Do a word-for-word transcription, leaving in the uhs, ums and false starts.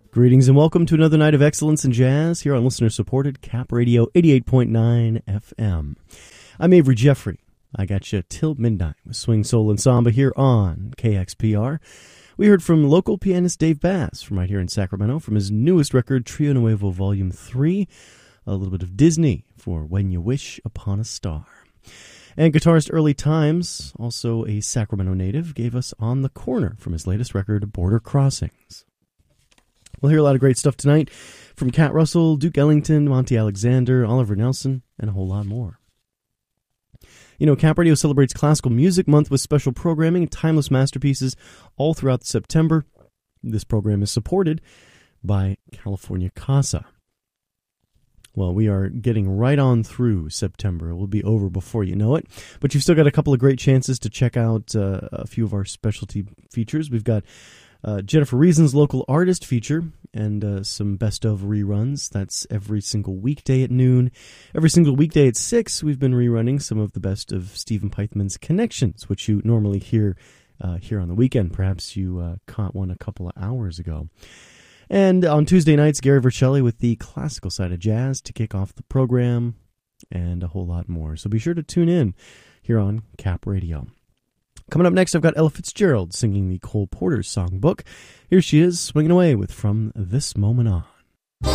Greetings and welcome to another night of excellence in jazz here on listener-supported Cap Radio eighty-eight point nine F M. I'm Avery Jeffrey. I got you till midnight with Swing, Soul, and Samba here on K X P R. We heard from local pianist Dave Bass from right here in Sacramento from his newest record, Trio Nuevo Volume three. A little bit of Disney for When You Wish Upon a Star. And guitarist Early Times, also a Sacramento native, gave us On the Corner from his latest record, Border Crossings. We'll hear a lot of great stuff tonight from Cat Russell, Duke Ellington, Monty Alexander, Oliver Nelson, and a whole lot more. You know, Cap Radio celebrates Classical Music Month with special programming and timeless masterpieces all throughout September. This program is supported by California Casa. Well, we are getting right on through September. It will be over before you know it. But you've still got a couple of great chances to check out uh, a few of our specialty features. We've got uh, Jennifer Reason's Local Artist feature and uh, some best of reruns. That's every single weekday at noon. Every single weekday at six, we've been rerunning some of the best of Stephen Pythman's Connections, which you normally hear uh, here on the weekend. Perhaps you uh, caught one a couple of hours ago. And on Tuesday nights, Gary Vercelli with the classical side of jazz to kick off the program, and a whole lot more. So be sure to tune in here on Cap Radio. Coming up next, I've got Ella Fitzgerald singing the Cole Porter songbook. Here she is, swinging away with From This Moment On.